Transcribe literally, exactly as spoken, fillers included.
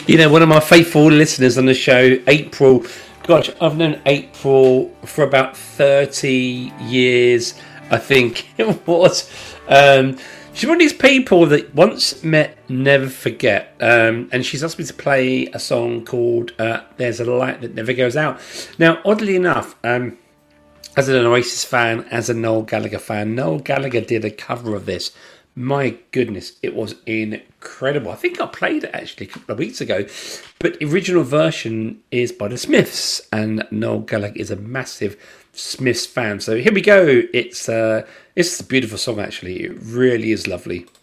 You know, one of my faithful listeners on the show, April. Gosh, I've known April for about thirty years, I think it was. Um, she's one of these people that once met, never forget. Um, and she's asked me to play a song called uh, There's a Light That Never Goes Out. Now, oddly enough, um, as an Oasis fan, as a Noel Gallagher fan, Noel Gallagher did a cover of this. My goodness, it was incredible. I think I played it actually a couple of weeks ago. But the original version is by the Smiths. And Noel Gallagher is a massive Smiths fan. So here we go. It's, uh, it's a beautiful song, actually. It really is lovely.